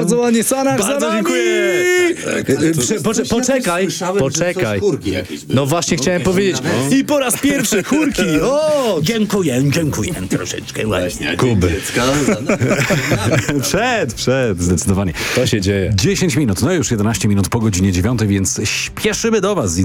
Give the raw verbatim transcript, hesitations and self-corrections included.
bardzo ładnie, Sanach za Bardzo nami! dziękuję. Tak, tak, tak. Prze- pocze- poczekaj, Słyszałem, poczekaj. że coś chórki jakieś były. No właśnie chciałem powiedzieć. I po raz pierwszy chórki! O! Dziękuję, dziękuję troszeczkę ładnie. Właśnie, a Kuby. dziecka za nami. Przed, przed, zdecydowanie. To się dzieje. dziesięć minut, no już jedenaście minut po godzinie dziewiątej, więc śpieszymy do was z